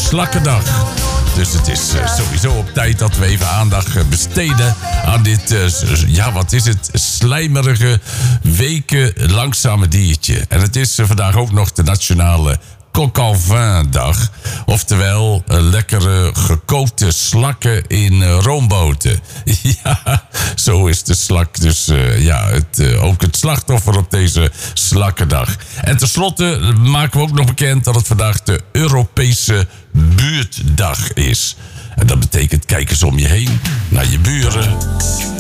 Slakkendag. Dus het is sowieso op tijd dat we even aandacht besteden aan dit, wat is het, slijmerige, weken langzame diertje. En het is vandaag ook nog de nationale coq au vin dag. Oftewel, lekkere gekookte slakken in roomboten. Ja, zo is de slak dus ook het slachtoffer op deze slakkendag. En tenslotte maken we ook nog bekend dat het vandaag de Europese buurtdag is. En dat betekent, kijk eens om je heen, naar je buren.